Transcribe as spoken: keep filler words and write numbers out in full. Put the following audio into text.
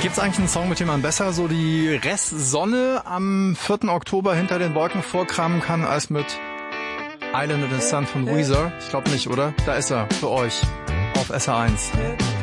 Gibt's eigentlich einen Song, mit dem man besser so die Restsonne am vierten Oktober hinter den Wolken vorkramen kann, als mit Island in the Sun von Weezer? Ich glaube nicht, oder? Da ist er, für euch, auf S R eins.